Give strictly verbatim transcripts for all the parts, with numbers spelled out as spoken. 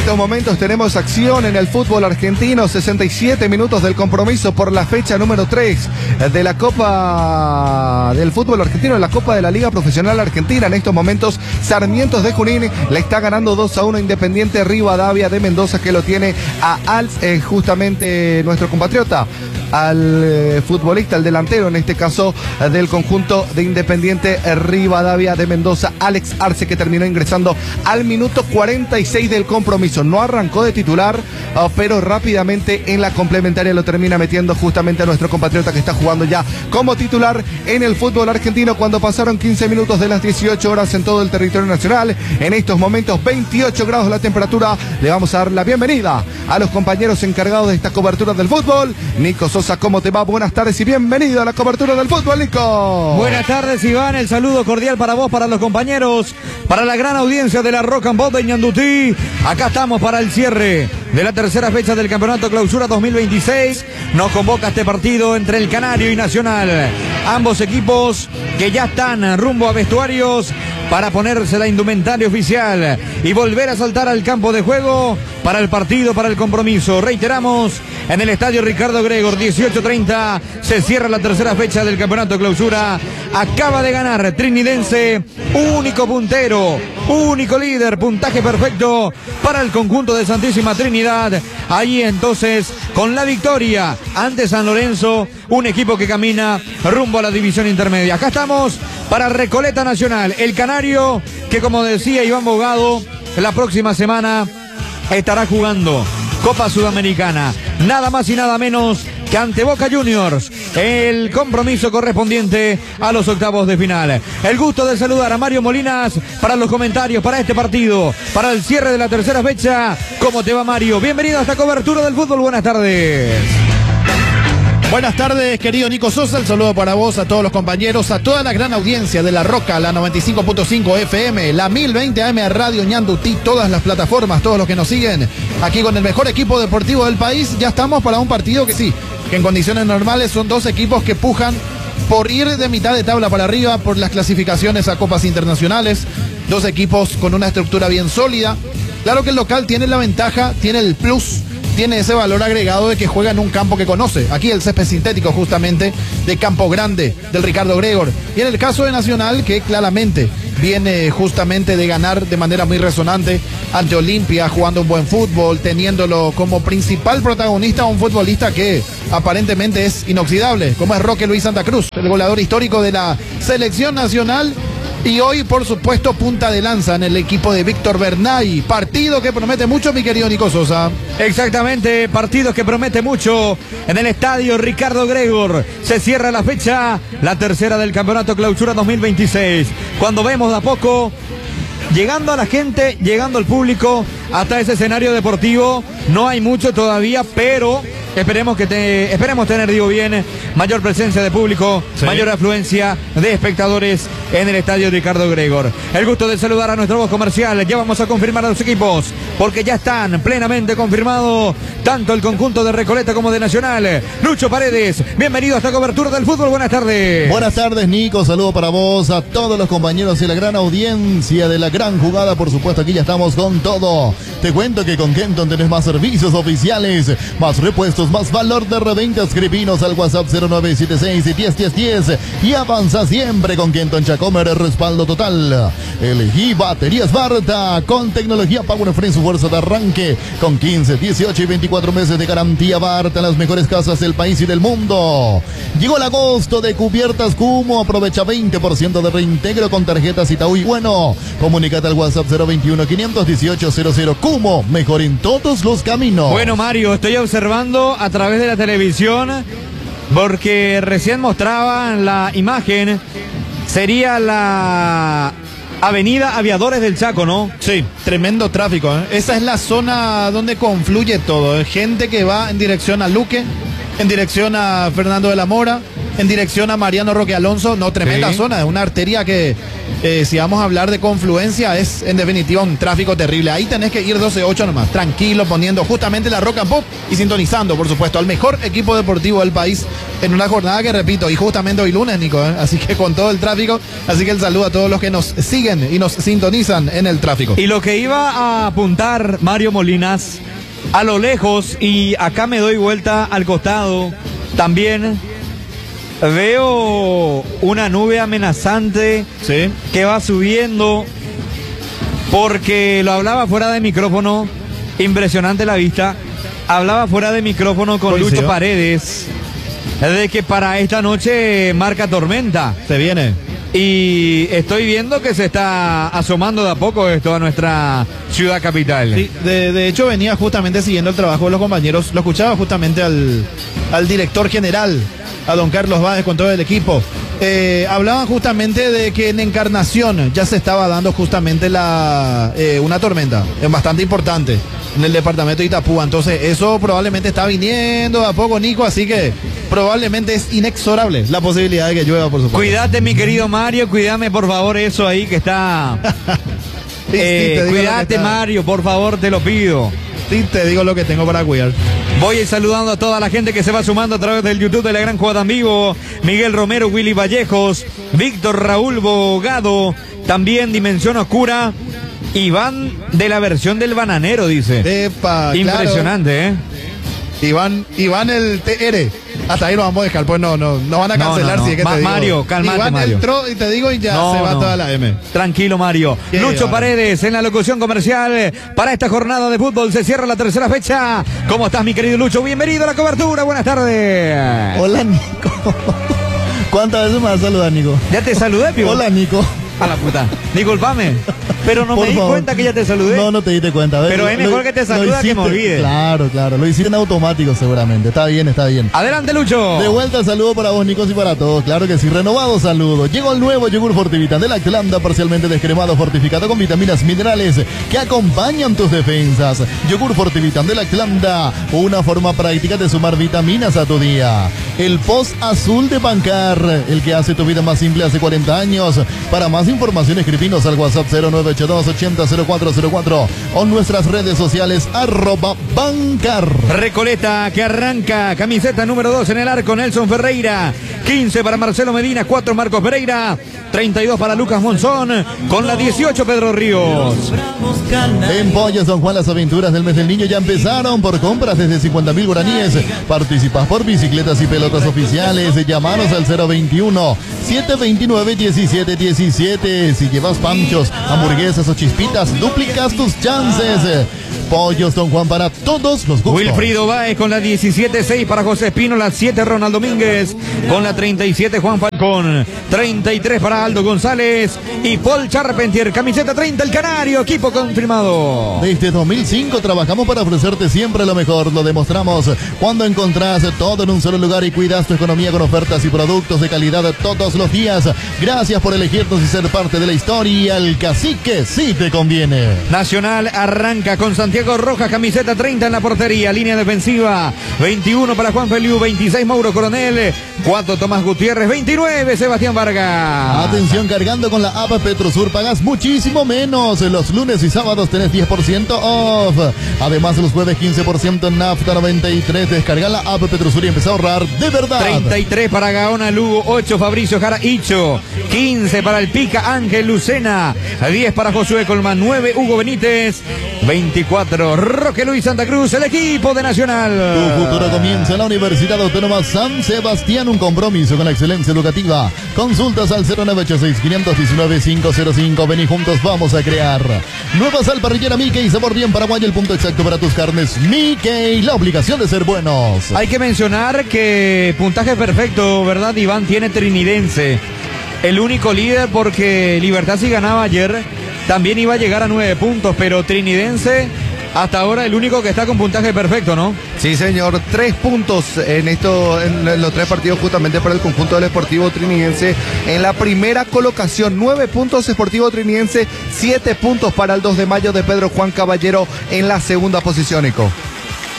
estos momentos tenemos acción en el fútbol argentino, sesenta y siete minutos del compromiso por la fecha número tres de la Copa del Fútbol Argentino, en la Copa de la Liga Profesional Argentina. En estos momentos Sarmientos de Junín le está ganando dos a uno Independiente Rivadavia de Mendoza, que lo tiene a Al, eh, justamente nuestro compatriota, al eh, futbolista, al delantero en este caso eh, del conjunto de Independiente Rivadavia de Mendoza, Alex Arce, que terminó ingresando al minuto cuarenta y seis del compromiso. No arrancó de titular, uh, pero rápidamente en la complementaria lo termina metiendo justamente a nuestro compatriota, que está jugando ya como titular en el fútbol argentino cuando pasaron quince minutos de las dieciocho horas en todo el territorio nacional. En estos momentos veintiocho grados la temperatura. Le vamos a dar la bienvenida a los compañeros encargados de esta cobertura del fútbol. Nico Sosa, ¿cómo te va? Buenas tardes y bienvenido a la cobertura del fútbol, Nico. Buenas tardes, Iván. El saludo cordial para vos, para los compañeros, para la gran audiencia de la Rock and Pop de Ñandutí. Acá estamos para el cierre de la tercera fecha del Campeonato Clausura dos mil veintiséis. Nos convoca este partido entre el Canario y Nacional. Ambos equipos que ya están rumbo a vestuarios para ponerse la indumentaria oficial y volver a saltar al campo de juego para el partido, para el compromiso. Reiteramos, en el estadio Ricardo Gregor, dieciocho treinta, se cierra la tercera fecha del Campeonato Clausura. Acaba de ganar Trinidense, único puntero, único líder, puntaje perfecto para el conjunto de Santísima Trinidad. Ahí entonces, con la victoria ante San Lorenzo, un equipo que camina rumbo a la división intermedia. Acá estamos para Recoleta Nacional, el Canario, que como decía Iván Bogado, la próxima semana estará jugando Copa Sudamericana, nada más y nada menos que ante Boca Juniors, el compromiso correspondiente a los octavos de final. El gusto de saludar a Mario Molinas para los comentarios para este partido, para el cierre de la tercera fecha. ¿Cómo te va, Mario? Bienvenido a esta cobertura del fútbol, buenas tardes. Buenas tardes, querido Nico Sosa, el saludo para vos, a todos los compañeros, a toda la gran audiencia de La Roca, la noventa y cinco punto cinco F M, la mil veinte A M Radio Ñandutí, todas las plataformas, todos los que nos siguen, aquí con el mejor equipo deportivo del país. Ya estamos para un partido que sí, que en condiciones normales son dos equipos que pujan por ir de mitad de tabla para arriba por las clasificaciones a copas internacionales, dos equipos con una estructura bien sólida. Claro que el local tiene la ventaja, tiene el plus, tiene ese valor agregado de que juega en un campo que conoce. Aquí el césped sintético justamente de Campo Grande, del Ricardo Gregor. Y en el caso de Nacional, que claramente viene justamente de ganar de manera muy resonante ante Olimpia, jugando un buen fútbol, teniéndolo como principal protagonista a un futbolista que aparentemente es inoxidable, como es Roque Luis Santa Cruz, el goleador histórico de la selección nacional. Y hoy, por supuesto, punta de lanza en el equipo de Víctor Bernay. Partido que promete mucho, mi querido Nico Sosa. Exactamente, partido que promete mucho en el estadio Ricardo Gregor. Se cierra la fecha, la tercera del Campeonato Clausura dos mil veintiséis. Cuando vemos de a poco llegando a la gente, llegando al público hasta ese escenario deportivo, no hay mucho todavía, pero esperemos que te, esperemos tener, digo bien, mayor presencia de público, sí, mayor afluencia de espectadores en el estadio Ricardo Gregor. El gusto de saludar a nuestra voz comercial. Ya vamos a confirmar a los equipos, porque ya están plenamente confirmados tanto el conjunto de Recoleta como de Nacional. Lucho Paredes, bienvenido a esta cobertura del fútbol, buenas tardes. Buenas tardes, Nico, saludo para vos, a todos los compañeros y la gran audiencia de la gran jugada. Por supuesto, aquí ya estamos con todo. Te cuento que con Kenton tenés más servicios oficiales, más repuestos, más valor de reventa. Escribinos al WhatsApp cero nueve siete seis, diez diez diez y avanza siempre con Kenton Chacomer, respaldo total. Elegí baterías Barta con tecnología Power Free, su fuerza de arranque con quince, dieciocho y veinticuatro meses de garantía. Barta, en las mejores casas del país y del mundo. Llegó el agosto de cubiertas Cumo, aprovecha veinte por ciento de reintegro con tarjetas Itaú. Y bueno, comunícate al WhatsApp cero veintiuno, quinientos dieciocho, cero cero. Cumo, mejor en todos los caminos. Bueno, Mario, estoy observando a través de la televisión, porque recién mostraban la imagen, sería la avenida Aviadores del Chaco, ¿no? Sí, tremendo tráfico, ¿eh? Esa es la zona donde confluye todo, ¿eh? Gente que va en dirección a Luque, en dirección a Fernando de la Mora, en dirección a Mariano Roque Alonso. No, tremenda Sí. zona, es una arteria que, eh, si vamos a hablar de confluencia, es en definitiva un tráfico terrible. Ahí tenés que ir doce ocho nomás, tranquilo, poniendo justamente la Rock and Pop y sintonizando, por supuesto, al mejor equipo deportivo del país en una jornada que, repito, y justamente hoy lunes, Nico, ¿eh? Así que con todo el tráfico, así que el saludo a todos los que nos siguen y nos sintonizan en el tráfico. Y lo que iba a apuntar Mario Molinas, a lo lejos, y acá me doy vuelta al costado, también veo una nube amenazante Sí. que va subiendo, porque lo hablaba fuera de micrófono, impresionante la vista, hablaba fuera de micrófono con Coincido. Lucho Paredes, de que para esta noche marca tormenta. Se viene. Y estoy viendo que se está asomando de a poco esto a nuestra ciudad capital. Sí, de, de hecho venía justamente siguiendo el trabajo de los compañeros, lo escuchaba justamente al, al director general, a don Carlos Báez con todo el equipo. Eh, hablaban justamente de que en Encarnación ya se estaba dando justamente la eh, una tormenta, es bastante importante en el departamento de Itapúa, entonces eso probablemente está viniendo de a poco, Nico, así que probablemente es inexorable la posibilidad de que llueva, por supuesto. Cuídate, mi querido Mario, cuídame por favor eso ahí que está. Sí, sí, Eh, te digo lo que cuídate, está. Mario, por favor, te lo pido. Sí, te digo lo que tengo para cuidar. Voy a ir saludando a toda la gente que se va sumando a través del YouTube de La Gran Jugada en Vivo. Miguel Romero, Willy Vallejos, Víctor Raúl Bogado, también Dimensión Oscura, Iván de la versión del bananero, dice. Epa, Impresionante, ¿eh? claro. Iván, Iván el T R. Hasta ahí lo vamos a dejar, pues no, no, no van a No, cancelar no, no. si es que Ma- te digo. Mario, cálmate, Iván Mario. entró y te digo y ya No, se va no. toda la M. Tranquilo, Mario. Qué Lucho bárbaro. Paredes en la locución comercial para esta jornada de fútbol. Se cierra la tercera fecha. ¿Cómo estás, mi querido Lucho? Bienvenido a la cobertura. Buenas tardes. Hola, Nico. ¿Cuántas veces me vas a saludar, Nico? Ya te saludé, Pio. Hola, Nico. A la puta. Disculpame. Pero no Por me di favor. cuenta que ya te saludé. No, no te diste cuenta. ¿Ves? Pero es Lo- mejor que te lo saluda que me hiciste- olvide. Claro, claro. Lo hiciste en automático seguramente. Está bien, está bien. Adelante, Lucho. De vuelta el saludo para vos, Nicos, y para todos. Claro que sí, renovado saludo. Llegó el nuevo yogur Fortivitan de Lactlanda, parcialmente descremado, fortificado con vitaminas minerales que acompañan tus defensas. Yogur Fortivitan de Lactlanda, una forma práctica de sumar vitaminas a tu día. El post azul de Bancar, el que hace tu vida más simple hace cuarenta años. Para más información, escribinos al WhatsApp cero nueve ocho dos ochenta cero cuatro cero cuatro o nuestras redes sociales arroba Bancar. Recoleta que arranca, camiseta número dos en el arco, Nelson Ferreira, quince para Marcelo Medina, cuatro Marcos Pereira, treinta y dos para Lucas Monzón, con la dieciocho Pedro Ríos. En Pollos Don Juan, las aventuras del mes del niño ya empezaron por compras desde cincuenta mil guaraníes. Participas por bicicletas y pelotas oficiales. Llamanos al cero veintiuno, setecientos veintinueve, diecisiete diecisiete. Si llevas panchos, hamburguesas o chispitas, duplicas tus chances. Pollos Don Juan para todos los gustos. Wilfrido Báez con la diecisiete seis para José Espino, la siete Ronald Domínguez, con la treinta y siete Juan Falcón, treinta y tres para Aldo González y Paul Charpentier, camiseta treinta el Canario, equipo confirmado. Desde dos mil cinco trabajamos para ofrecerte siempre lo mejor. Lo demostramos cuando encontrás todo en un solo lugar y cuidas tu economía con ofertas y productos de calidad todos los días. Gracias por elegirnos y ser parte de la historia. El Cacique sí te conviene. Nacional arranca con Santiago Rojas, camiseta treinta en la portería, línea defensiva, veintiuno para Juan Feliu, veintiséis Mauro Coronel, cuatro Tomás Gutiérrez, veintinueve Sebastián Vargas. Atención, cargando con la app Petrosur pagas muchísimo menos. Los lunes y sábados tenés diez por ciento off. Además, los jueves quince por ciento en Nafta noventa y tres. Descarga la app Petrosur y empezá a ahorrar de verdad. treinta y tres para Gaona Lugo, ocho Fabricio Jara Icho, quince para el Pica Ángel Lucena, diez para Josué Colman, nueve Hugo Benítez, veinticuatro Roque Luis Santa Cruz, el equipo de Nacional. Tu futuro comienza en la Universidad Autónoma San Sebastián, un compromiso con la excelencia educativa. Consultas al cero nueve ocho seis, cinco uno nueve, cinco cero cinco. Ven y juntos vamos a crear. Nueva sal parrillera Mickey, sabor bien paraguayo, el punto exacto para tus carnes. Mickey, la obligación de ser buenos. Hay que mencionar que puntaje perfecto, ¿verdad? Iván tiene Trinidense, el único líder, porque Libertad, si ganaba ayer, también iba a llegar a nueve puntos, pero Trinidense hasta ahora el único que está con puntaje perfecto, ¿no? Sí, señor, tres puntos en esto, en los tres partidos justamente para el conjunto del Sportivo Trinidense. En la primera colocación, nueve puntos Sportivo Trinidense, siete puntos para el dos de mayo de Pedro Juan Caballero en la segunda posición, Nico.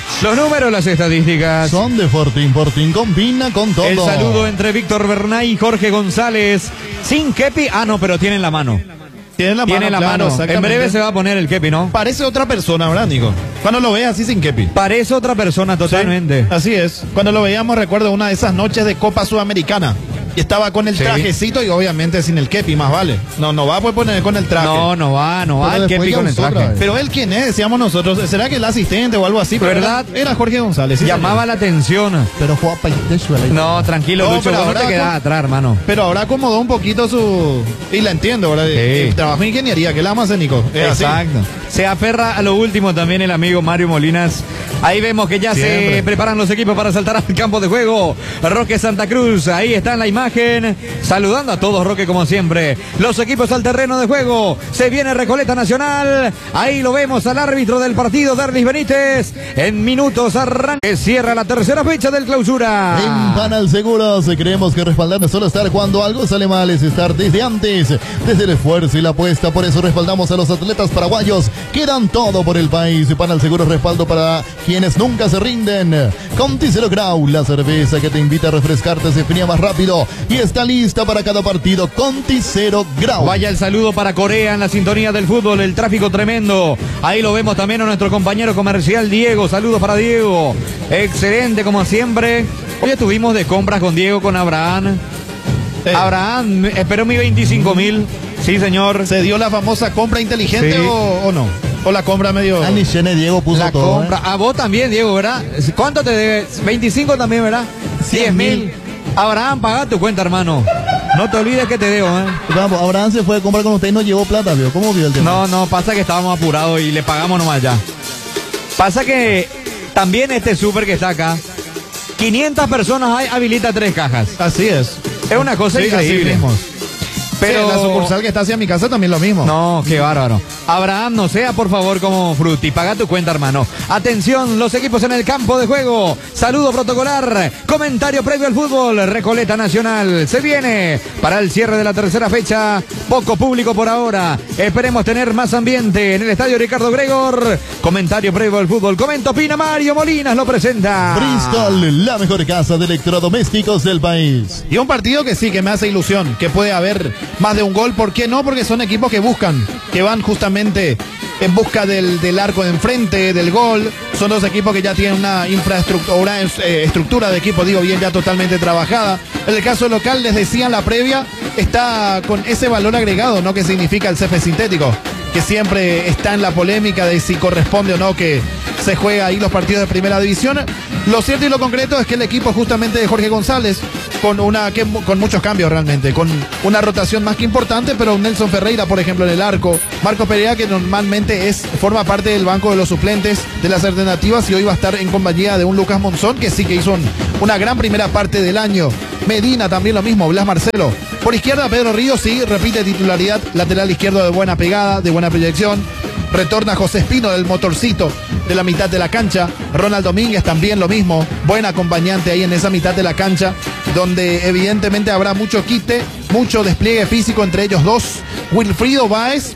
Los números, las estadísticas. Son de Fortín. Fortín combina con todo. El saludo entre Víctor Bernay y Jorge González. Sin kepi. Ah, no, pero tienen la mano. Tiene la mano, Tiene la claro, mano. En breve se va a poner el kepi, ¿no? Parece otra persona, ¿verdad, Nico? Cuando lo ves así sin kepi. Parece otra persona totalmente. Sí, así es. Cuando lo veíamos, recuerdo una de esas noches de Copa Sudamericana. Y estaba con el Sí. trajecito y obviamente sin el kepi, más vale. No, no va a poder poner con el traje. No, no va, no va Pero el después kepi ya con el usó otra traje. vez. Pero él, ¿quién es? Decíamos nosotros. ¿Será que el asistente o algo así? Pero ¿Verdad? Era, era Jorge González. sí, Llamaba señor. la atención. Pero juega para el No, tranquilo, No, Lucho, pero vos no te ahora quedás con- atrás, hermano. Pero ahora acomodó un poquito su... Y la entiendo, ¿verdad? Sí. El trabajo de ingeniería, que la más Nico. Es así. Exacto. Se aferra a lo último también el amigo Mario Molinas. Ahí vemos que ya Siempre. se preparan los equipos para saltar al campo de juego. Roque Santa Cruz, ahí está en la imagen. Saludando a todos, Roque, como siempre. Los equipos al terreno de juego. Se viene Recoleta Nacional. Ahí lo vemos al árbitro del partido, Derlis Benítez. En minutos arranca. Cierra la tercera fecha del clausura. En Panal Seguros creemos que respaldar no es solo estar cuando algo sale mal, es estar desde antes, desde el esfuerzo y la apuesta. Por eso respaldamos a los atletas paraguayos que dan todo por el país. Panal Seguros, respaldo para quienes nunca se rinden. Conticero Grau, la cerveza que te invita a refrescarte, se fría más rápido y está lista para cada partido. Conticero Grau. Vaya el saludo para Corea en la sintonía del fútbol, el tráfico tremendo. Ahí lo vemos también a nuestro compañero comercial Diego. Saludos para Diego. Excelente como siempre. Hoy estuvimos de compras con Diego, con Abraham. Eh, Abraham, esperó mi veinticinco mil. Sí, señor. ¿Se dio la famosa compra inteligente Sí. o, o no? ¿O la compra medio...? Ah, ni Shene Diego puso La todo. compra. ¿eh? A vos también, Diego, ¿verdad? ¿Cuánto te debe? veinticinco también, ¿verdad? diez mil. Abraham, paga tu cuenta, hermano. No te olvides que te debo, ¿eh? Vamos, Abraham se fue a comprar con usted y no llevó plata, ¿vio? ¿Cómo vio el tema? No, no, pasa que estábamos apurados y le pagamos nomás ya. Pasa que también este súper que está acá, quinientas personas hay, habilita tres cajas. Así es. Es una cosa Sí, así increíble. mismo. Pero Sí, la sucursal que está hacia mi casa también lo mismo. No, qué bárbaro. Abraham, no sea por favor como Frutti, paga tu cuenta, hermano. Atención, los equipos en el campo de juego. Saludo protocolar. Comentario previo al fútbol. Recoleta Nacional se viene para el cierre de la tercera fecha. Poco público por ahora. Esperemos tener más ambiente en el estadio Ricardo Gregor. Comentario previo al fútbol. Comenta, opina Mario Molinas, lo presenta. Bristol, la mejor casa de electrodomésticos del país. Y un partido que sí, que me hace ilusión, que puede haber más de un gol. ¿Por qué no? Porque son equipos que buscan, que van justamente en busca del, del arco de enfrente, del gol. Son dos equipos que ya tienen una infraestructura, una eh, estructura de equipo, digo bien, ya totalmente trabajada. En el caso local, les decía en la previa, está con ese valor agregado, ¿no? Que significa el césped sintético, que siempre está en la polémica de si corresponde o no que se juega ahí los partidos de primera división. Lo cierto y lo concreto es que el equipo justamente de Jorge González, con una que, con muchos cambios realmente, con una rotación más que importante, pero Nelson Ferreira, por ejemplo, en el arco, Marco Pereira, que normalmente es forma parte del banco de los suplentes de las alternativas, y hoy va a estar en compañía de un Lucas Monzón, que sí que hizo un, una gran primera parte del año. Medina también lo mismo, Blas Marcelo. Por izquierda, Pedro Ríos, sí, repite titularidad, lateral izquierdo de buena pegada, de buena proyección. Retorna José Espino del motorcito de la mitad de la cancha. Ronald Domínguez también lo mismo. Buen acompañante ahí en esa mitad de la cancha, donde evidentemente habrá mucho quite, mucho despliegue físico entre ellos dos. Wilfrido Báez,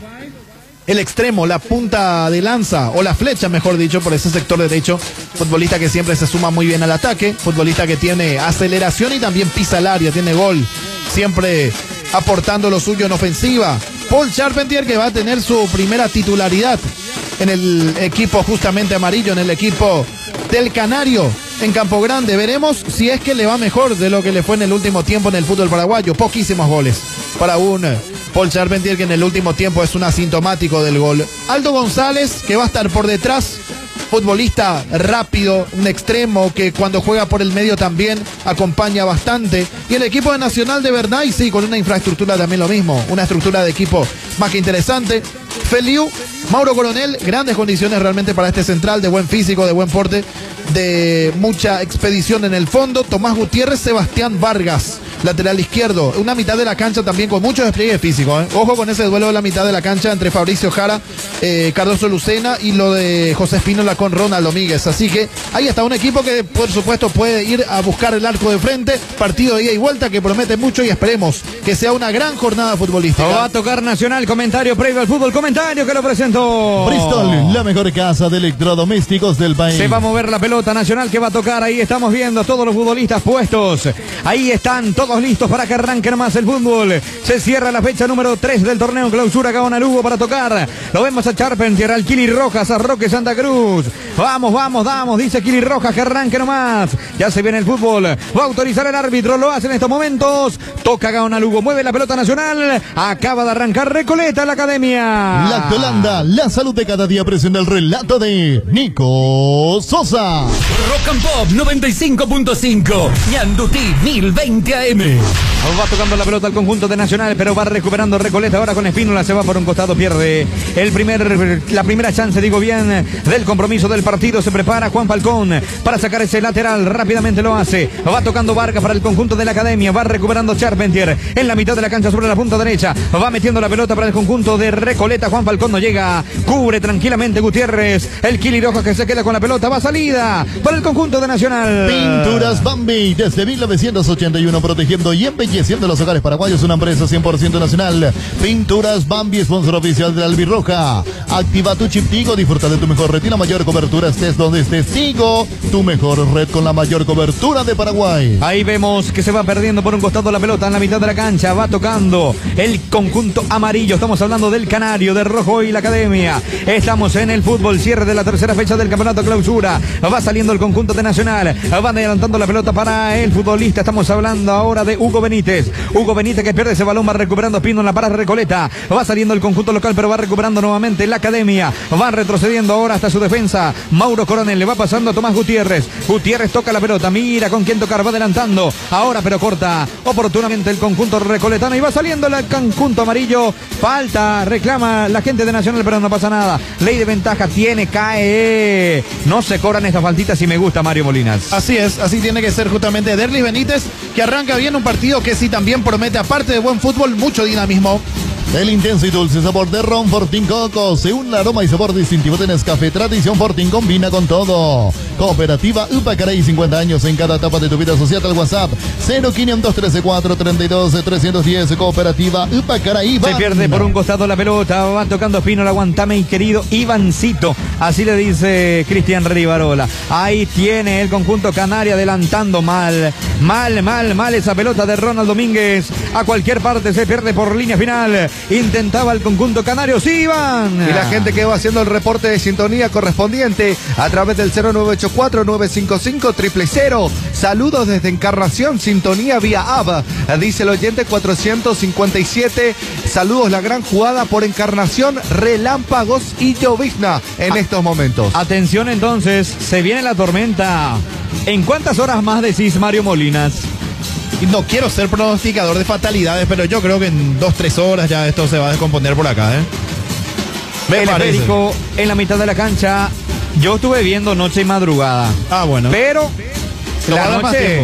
el extremo, la punta de lanza, o la flecha, mejor dicho, por ese sector derecho. Futbolista que siempre se suma muy bien al ataque. Futbolista que tiene aceleración y también pisa el área, tiene gol. Siempre aportando lo suyo en ofensiva. Paul Charpentier, que va a tener su primera titularidad en el equipo justamente amarillo, en el equipo del Canario, en Campo Grande. Veremos si es que le va mejor de lo que le fue en el último tiempo en el fútbol paraguayo. Poquísimos goles para un Paul Charpentier, que en el último tiempo es un asintomático del gol. Aldo González, que va a estar por detrás. Futbolista rápido, un extremo que cuando juega por el medio también acompaña bastante. Y el equipo de Nacional de Bernay, sí, con una infraestructura también lo mismo, una estructura de equipo más que interesante. Feliu, Mauro Coronel, grandes condiciones realmente para este central, de buen físico, de buen porte, de mucha expedición en el fondo. Tomás Gutiérrez, Sebastián Vargas, lateral izquierdo. Una mitad de la cancha también con mucho despliegue físico, ¿eh? Ojo con ese duelo de la mitad de la cancha entre Fabricio Jara, eh, Cardoso Lucena y lo de José Espínola con Ronald Domínguez. Así que ahí está un equipo que por supuesto puede ir a buscar el arco de frente. Partido de ida y vuelta que promete mucho y esperemos que sea una gran jornada futbolística. Va a tocar Nacional, comentario previo al fútbol, comentario que lo presentó Bristol, la mejor casa de electrodomésticos del país. Se va a mover la pelota. Nacional que va a tocar, ahí estamos viendo a todos los futbolistas puestos. Ahí están todos listos para que arranque más el fútbol. Se cierra la fecha número tres del torneo clausura Gaona Lugo para tocar. Lo vemos a Charpentier, al Kili Rojas, a Roque Santa Cruz. Vamos, vamos, vamos, dice Kili Rojas que arranque nomás. Ya se viene el fútbol. Va a autorizar el árbitro, lo hace en estos momentos. Toca Gaona Lugo, mueve la pelota Nacional. Acaba de arrancar Recoleta, la academia. La Holanda, la salud de cada día, presenta el relato de Nico Sosa. Rock and Pop noventa y cinco punto cinco, Ñandutí mil veinte A M. Va tocando la pelota al conjunto de Nacional, pero va recuperando Recoleta ahora con Espínola, se va por un costado, pierde el primer, la primera chance, digo bien, del compromiso del partido. Se prepara Juan Falcón para sacar ese lateral, rápidamente lo hace. Va tocando Vargas para el conjunto de la academia, va recuperando Charpentier en la mitad de la cancha sobre la punta derecha, va metiendo la pelota para el conjunto de Recoleta. Juan Falcón no llega, cubre tranquilamente Gutiérrez, el Kili Rojas que se queda con la pelota, va salida para el conjunto de Nacional. Pinturas Bambi, desde mil novecientos ochenta y uno, protegiendo y embelleciendo los hogares paraguayos, una empresa cien por ciento nacional. Pinturas Bambi, sponsor oficial de la Albirroja. Activa tu chip Tigo, disfruta de tu mejor red y la mayor cobertura, estés donde estés. Tigo, tu mejor red con la mayor cobertura de Paraguay. Ahí vemos que se va perdiendo por un costado la pelota en la mitad de la cancha, va tocando el conjunto amarillo. Estamos hablando del Canario, de Rojo y la academia. Estamos en el fútbol, cierre de la tercera fecha del campeonato clausura. Va saliendo el conjunto de Nacional, van adelantando la pelota para el futbolista. Estamos hablando ahora de Hugo Benítez. Hugo Benítez que pierde ese balón, va recuperando Espínola para Recoleta. Va saliendo el conjunto local, pero va recuperando nuevamente la academia. Va retrocediendo ahora hasta su defensa. Mauro Coronel le va pasando a Tomás Gutiérrez. Gutiérrez toca la pelota, mira con quién tocar, va adelantando. Ahora pero corta oportunamente el conjunto recoletano y va saliendo el conjunto amarillo. Falta, reclama la gente de Nacional, pero no pasa nada. Ley de ventaja tiene, cae. No se cobran estas faltitas y me gusta Mario Molinas. Así es, así tiene que ser justamente Derlis Benítez, que arranca bien un partido que sí también promete, aparte de buen fútbol, mucho dinamismo. El intenso y dulce sabor de ron Fortín Coco, se un aroma y sabor distintivo de Nescafé Tradición Fortín, combina con todo. Cooperativa Upacaray, cincuenta años en cada etapa de tu vida. Asociada al WhatsApp cero quinientos trece cuatro treinta y dos trescientos diez. Cooperativa Upacaray. Se pierde por un costado la pelota, va tocando Espínola, aguantame mi querido Ivancito, así le dice Cristian Rivarola. Ahí tiene el conjunto canario adelantando mal, mal, mal, mal esa pelota de Ronald Domínguez. A cualquier parte se pierde por línea final. Intentaba el conjunto canario, sí, Iván. Y la gente que va haciendo el reporte de sintonía correspondiente a través del cero nueve ocho cuatro nueve cinco cinco cero cero cero. Saludos desde Encarnación, sintonía vía A B A, dice el oyente cuatrocientos cincuenta y siete. Saludos, la gran jugada por Encarnación, relámpagos y llovizna en estos momentos. Atención entonces, se viene la tormenta. ¿En cuántas horas más decís, Mario Molinas? No quiero ser pronosticador de fatalidades, pero yo creo que en dos, tres horas ya esto se va a descomponer por acá, ¿eh? Me el esférico en la mitad de la cancha. Yo estuve viendo noche y madrugada. Ah, bueno. Pero la noche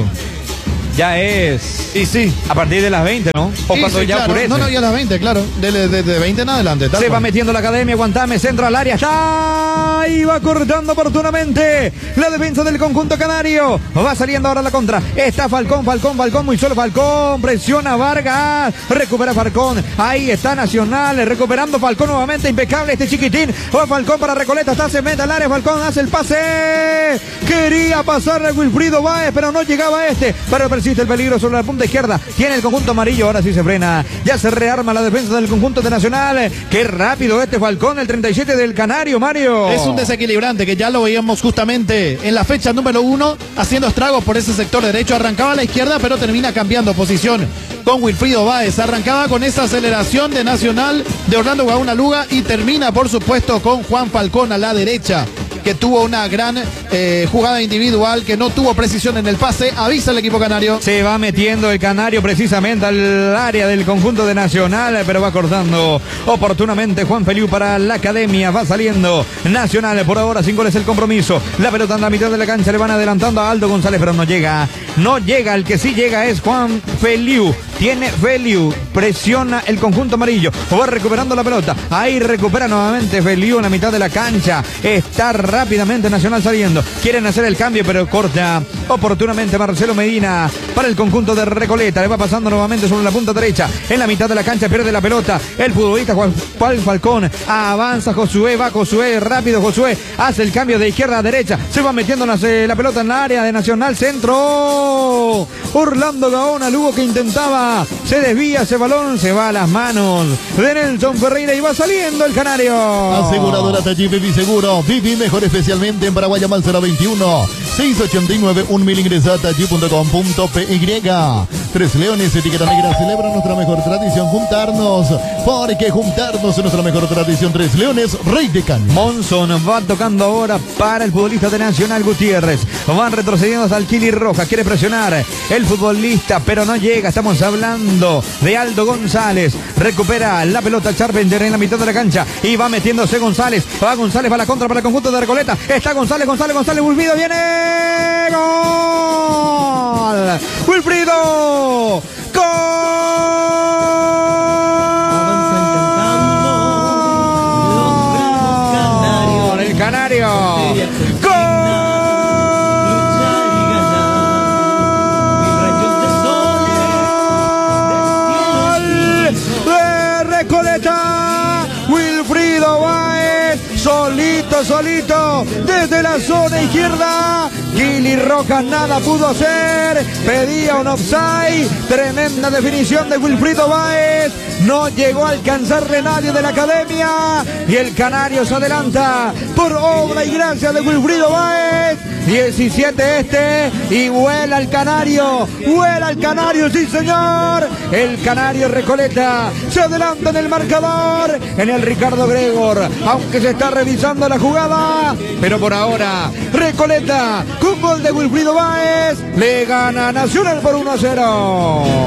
ya es... Y sí. A partir de las veinte, ¿no? O sí, cuando sí, ya claro. oscurece. No, no, ya a las veinte, claro. De, de, de veinte en adelante. Se va metiendo la academia, aguantame, centro al área. ¡Ya! Y va cortando oportunamente la defensa del conjunto canario. Va saliendo ahora la contra. Está Falcón, Falcón, Falcón, muy solo Falcón. Presiona Vargas. Recupera Falcón. Ahí está Nacional. Recuperando Falcón nuevamente. Impecable este chiquitín. Va Falcón para Recoleta. Está, se mete al área. Falcón hace el pase. Quería pasarle a Wilfrido Báez, pero no llegaba este. Pero persiste el peligro sobre la punta izquierda. Tiene el conjunto amarillo. Ahora sí se frena. Ya se rearma la defensa del conjunto de Nacional. Qué rápido este Falcón, el treinta y siete del Canario, Mario. Es un desequilibrante que ya lo veíamos justamente en la fecha número uno, haciendo estragos por ese sector derecho. Arrancaba a la izquierda, pero termina cambiando posición con Wilfrido Báez. Arrancaba con esa aceleración de Nacional de Orlando Gauna Luga y termina, por supuesto, con Juan Falcón a la derecha, que tuvo una gran eh, jugada individual, que no tuvo precisión en el pase. Avisa el equipo canario. Se va metiendo el Canario precisamente al área del conjunto de Nacional, pero va cortando oportunamente Juan Feliu para la academia. Va saliendo Nacional por ahora, sin goles el compromiso. La pelota en la mitad de la cancha, le van adelantando a Aldo González, pero no llega. no llega, el que sí llega es Juan Feliu, tiene Feliu, presiona el conjunto amarillo, va recuperando la pelota, ahí recupera nuevamente Feliu en la mitad de la cancha, está rápidamente Nacional saliendo, quieren hacer el cambio pero corta oportunamente Marcelo Medina para el conjunto de Recoleta, le va pasando nuevamente sobre la punta derecha, en la mitad de la cancha pierde la pelota, el futbolista Juan Falcón, avanza Josué, va Josué, rápido Josué, hace el cambio de izquierda a derecha, se va metiendo la, la pelota en la área de Nacional, centro, Orlando Gaona, Lugo que intentaba, se desvía ese balón, se va a las manos de Nelson Ferreira y va saliendo el canario. Aseguradora Taller Vivi Seguro, Vivi mejor especialmente en Paraguay, llama al cero veintiuno, seiscientos ochenta y nueve, un mil, ingresa a taller punto com punto p y. Tres Leones, etiqueta negra, celebra nuestra mejor tradición, juntarnos, porque juntarnos es nuestra mejor tradición. Tres Leones, Rey de Caña. Monzón va tocando ahora para el futbolista de Nacional Gutiérrez, van retrocediendo hasta el Kili Roja, quiere presionar el futbolista pero no llega, estamos hablando de Aldo González, recupera la pelota Charpenter en la mitad de la cancha y va metiéndose González, va González, va la contra para el conjunto de Recoleta, está González, González, González, Wilfrido viene, gol, Wilfrido, gol, el canario, gol de Recoleta, Wilfrido Báez, solito, solito, desde la zona izquierda, Kili Rojas nada pudo hacer, pedía un offside, tremenda definición de Wilfrido Báez, no llegó a alcanzarle nadie de la academia y el canario se adelanta por obra y gracia de Wilfrido Báez, diecisiete este y vuela el canario, vuela el canario, sí señor, el canario Recoleta se adelanta en el marcador, en el Ricardo Gregor, aunque se está revisando la jugada, pero por ahora Recoleta con gol de Wilfrido Báez le gana Nacional por uno a cero.